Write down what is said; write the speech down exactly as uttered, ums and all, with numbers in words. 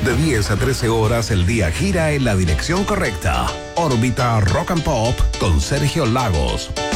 De diez a trece horas el día gira en la dirección correcta. Órbita Rock and Pop con Sergio Lagos.